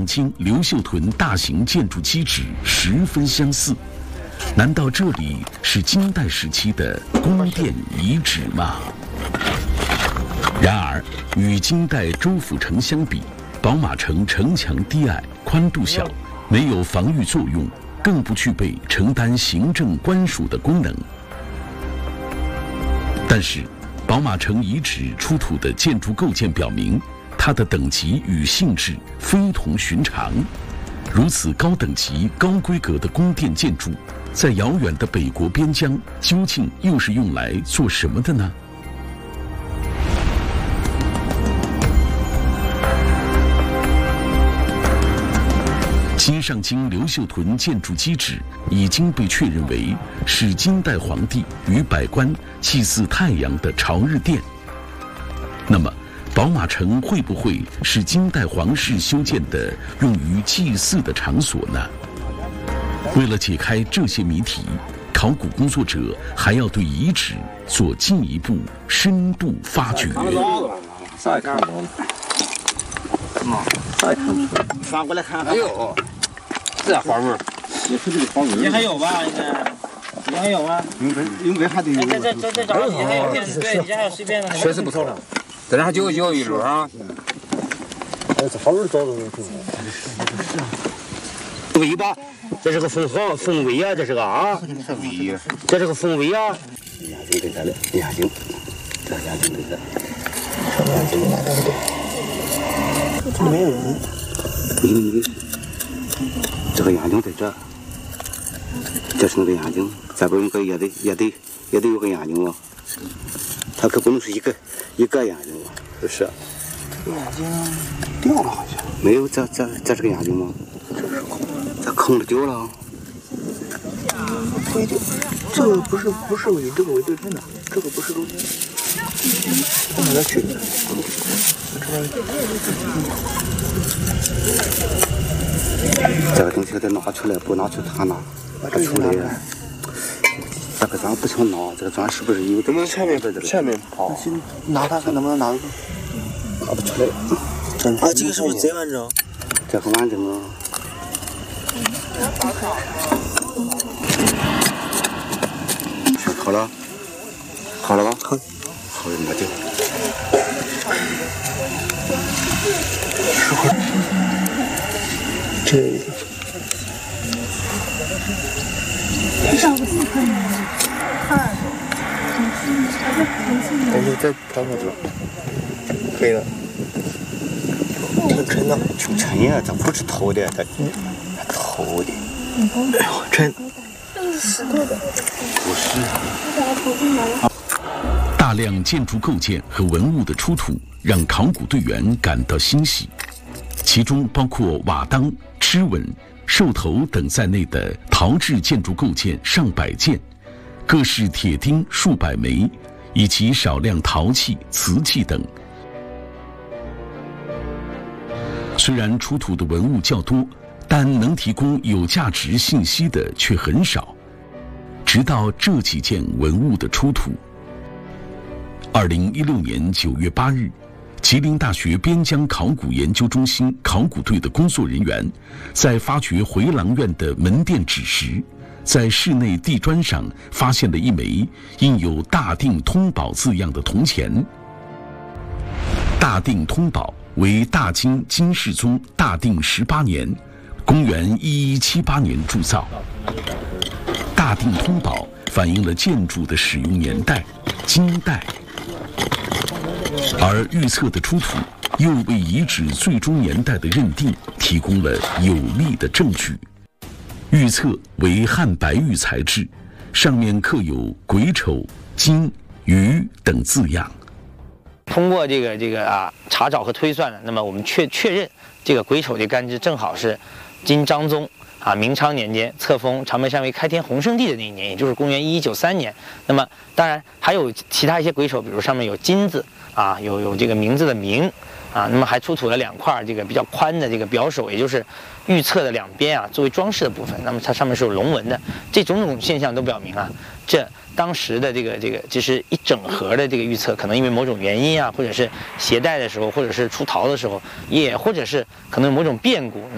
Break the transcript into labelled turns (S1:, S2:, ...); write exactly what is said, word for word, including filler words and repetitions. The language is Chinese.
S1: 京刘秀屯大型建筑基址十分相似，难道这里是金代时期的宫殿遗址吗？然而，与金代周府城相比，宝马城城墙低矮，宽度小，没有防御作用，更不具备承担行政官署的功能。但是，宝马城遗址出土的建筑构件表明，它的等级与性质非同寻常。如此高等级、高规格的宫殿建筑，在遥远的北国边疆，究竟又是用来做什么的呢？新上京刘秀屯建筑基址已经被确认为是金代皇帝与百官祭祀太阳的朝日殿。那么，宝马城会不会是金代皇室修建的用于祭祀的场所呢？为了解开这些谜题，考古工作者还要对遗址做进一步深度发掘。
S2: 啥也看不着了，啥也看不出来。翻过来看看。哎呦，这花纹，你说这个花纹，
S3: 也还有吧？应该，也还有吗？
S2: 应该应该还得有。
S3: 这这这这找你还有片子，对，你还有随便的。
S4: 确实不错了，这还就就一路啊。
S2: 哎，这花纹找着了。
S5: 尾巴，这是个凤凰，凤尾啊，这是个啊。
S4: 这尾，
S5: 这是个凤尾啊。
S2: 眼睛给它了，眼睛，这眼睛给它。眼睛没有人。没有人。这个眼睛在这，这是那个眼睛，这边应该也得也得也得有个眼睛啊。它可不能是一个一个眼睛啊。不是。眼睛掉了好像。没有，这这这是个眼睛吗？这是空，这空了丢了。不一定，这个不是不是与这个为对称的，这个不是对称。我把它取出来。这个东西得拿出来，不拿出它拿，它出来呀。这个砖不成拿，这个砖是不是有？
S4: 能不能前面前面跑？
S2: 先拿它看能不能拿得住？拿不出来。
S5: 啊，这个是不是贼完整？
S2: 这很完整啊。好了，好了吧？好，好了，没丢。这一个。
S6: 上不去看吗？看。
S2: 但是再调调这，可以了。挺沉的，挺沉呀，这不是透的，它透的。哎呦，沉。
S6: 石头的。
S2: 不是。
S1: 大量建筑构件和文物的出土，让考古队员感到欣喜。其中包括瓦当、螭吻、兽头等在内的陶制建筑构件上百件，各式铁钉数百枚，以及少量陶器、瓷器等。虽然出土的文物较多，但能提供有价值信息的却很少。直到这几件文物的出土。二零一六年九月八日，吉林大学边疆考古研究中心考古队的工作人员在发掘回廊院的门殿址时，在室内地砖上发现了一枚印有大定通宝字样的铜钱。大定通宝为大金金世宗大定十八年，公元一一七八年铸造。大定通宝反映了建筑的使用年代，金代。而预测的出土又为遗址最终年代的认定提供了有力的证据。预测为汉白玉材质，上面刻有癸丑、金、鱼等字样。
S3: 通过这个这个啊查找和推算呢，那么我们确确认这个癸丑这干支正好是金章宗啊明昌年间册封长白山为开天洪圣帝的那一年，也就是公元一一九三年。那么当然还有其他一些癸丑，比如上面有金字啊，有有这个名字的名啊，那么还出土了两块这个比较宽的这个表首，也就是预测的两边啊作为装饰的部分。那么它上面是有龙纹的，这种种现象都表明啊，这当时的这个这个其实一整盒的这个预测，可能因为某种原因啊，或者是携带的时候，或者是出逃的时候，也或者是可能某种变故。